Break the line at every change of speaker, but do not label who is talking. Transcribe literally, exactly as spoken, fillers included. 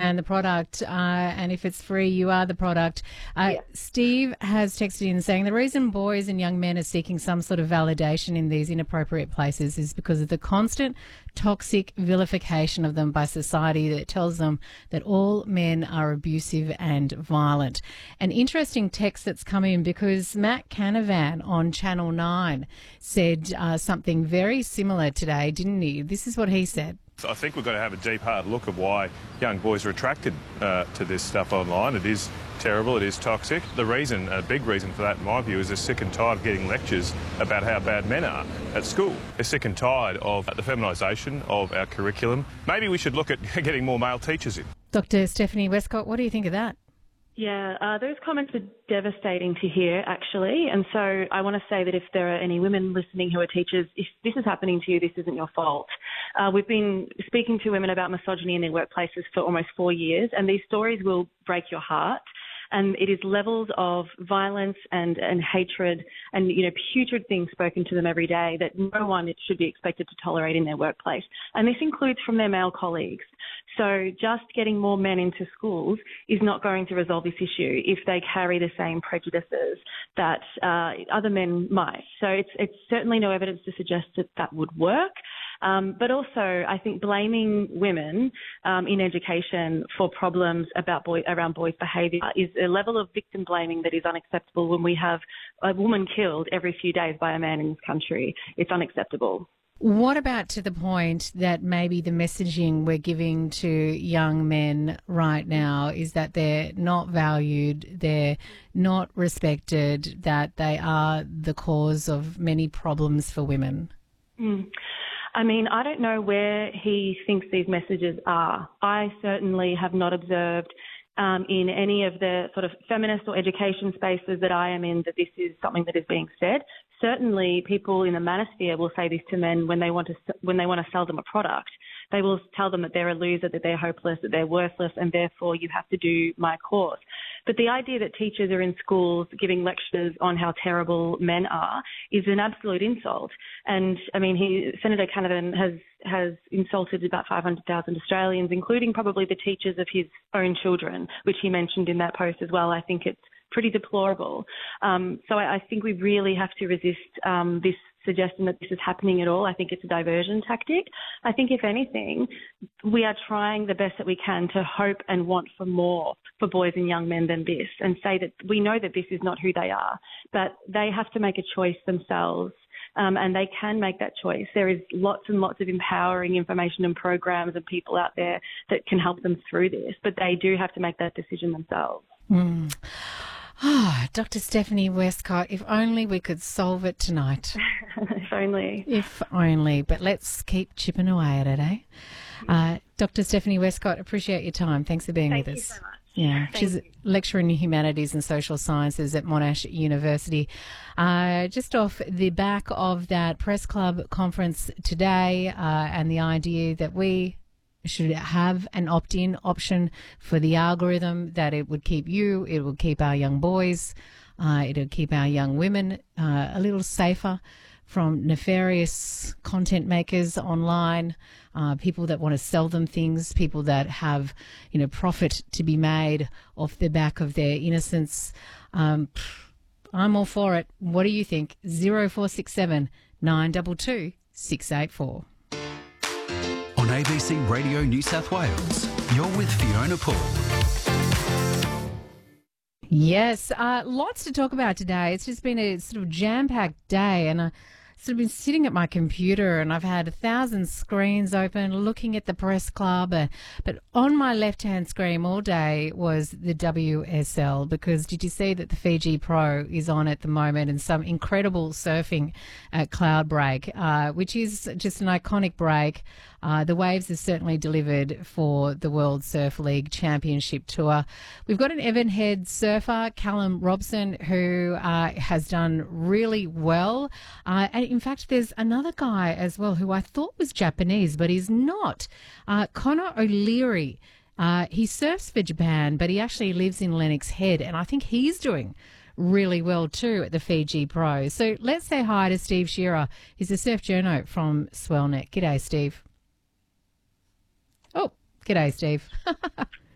understand the product, uh, and if it's free, you are the product. Uh,
Yeah.
Steve has texted in saying the reason boys and young men are seeking some sort of validation in these inappropriate places is because of the constant toxic vilification of them by society that tells them that all men are abusive and violent. An interesting text that's come in because Matt Canavan on Channel nine said uh, something very similar today, didn't he? This is what he said.
I think we've got to have a deep, hard look of why young boys are attracted uh, to this stuff online. It is terrible, it is toxic. The reason, a big reason for that, in my view, is they're sick and tired of getting lectures about how bad men are at school. They're sick and tired of the feminisation of our curriculum. Maybe we should look at getting more male teachers in.
Doctor Stephanie Westcott, what do you think of that?
Yeah, uh, those comments are devastating to hear, actually. And so I want to say that if there are any women listening who are teachers, if this is happening to you, this isn't your fault. Uh, we've been speaking to women about misogyny in their workplaces for almost four years, and these stories will break your heart. And it is levels of violence and, and hatred and, you know, putrid things spoken to them every day that no one should be expected to tolerate in their workplace. And this includes from their male colleagues. So just getting more men into schools is not going to resolve this issue if they carry the same prejudices that uh, other men might. So it's, it's certainly no evidence to suggest that that would work. Um, but also, I think blaming women um, in education for problems about boy, around boys' behaviour is a level of victim blaming that is unacceptable when we have a woman killed every few days by a man in this country. It's unacceptable.
What about to the point that maybe the messaging we're giving to young men right now is that they're not valued, they're not respected, that they are the cause of many problems for women?
Mm. I mean, I don't know where he thinks these messages are. I certainly have not observed um, in any of the sort of feminist or education spaces that I am in that this is something that is being said. Certainly people in the manosphere will say this to men when they want to when they want to sell them a product. They will tell them that they're a loser, that they're hopeless, that they're worthless, and therefore you have to do my course. But the idea that teachers are in schools giving lectures on how terrible men are is an absolute insult. And, I mean, he, Senator Canavan has, has insulted about five hundred thousand Australians, including probably the teachers of his own children, which he mentioned in that post as well. I think it's pretty deplorable. Um, so I, I think we really have to resist um, this suggestion that this is happening at all. I think it's a diversion tactic. I think, if anything, we are trying the best that we can to hope and want for more for boys and young men than this, and say that we know that this is not who they are, but they have to make a choice themselves. Um, and they can make that choice. There is lots and lots of empowering information and programs and people out there that can help them through this, but they do have to make that decision themselves.
Mm. Ah, oh, Doctor Stephanie Westcott, if only we could solve it tonight.
If only.
If only. But let's keep chipping away at it, eh? Uh, Doctor Stephanie Westcott, appreciate your time. Thanks for being
Thank
with
you
us.
so much.
Yeah,
Thank
she's
you.
a lecturer in humanities and social sciences at Monash University. Uh, just off the back of that press club conference today, uh, and the idea that we should have an opt-in option for the algorithm, that it would keep you, it would keep our young boys, uh, it would keep our young women uh, a little safer from nefarious content makers online, uh, people that want to sell them things, people that have, you know, profit to be made off the back of their innocence. Um, I'm all for it. What do you think? zero four six seven nine two two six eight four.
On A B C Radio New South Wales, you're with Fiona Paul.
Yes, uh, lots to talk about today. It's just been a sort of jam-packed day, and I sort of been sitting at my computer, and I've had a thousand screens open looking at the press club, uh, but on my left-hand screen all day was the W S L, because did you see that the Fiji Pro is on at the moment, and some incredible surfing at Cloudbreak, uh, which is just an iconic break. Uh, the Waves has certainly delivered for the World Surf League Championship Tour. We've got an Evan Head surfer, Callum Robson, who uh, has done really well. Uh, and in fact, there's another guy as well who I thought was Japanese, but he's not. Uh, Connor O'Leary. Uh, he surfs for Japan, but he actually lives in Lennox Head, and I think he's doing really well too at the Fiji Pro. So let's say hi to Steve Shearer. He's a surf journo from Swellnet. G'day, Steve. Oh, g'day, Steve.